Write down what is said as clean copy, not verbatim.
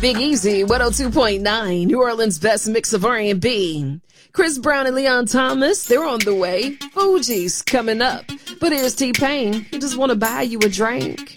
Big Easy, 102.9, New Orleans' best mix of R&B. Chris Brown and Leon Thomas, they're on the way. Fugees coming up. But here's T-Pain, he just want to buy you a drink.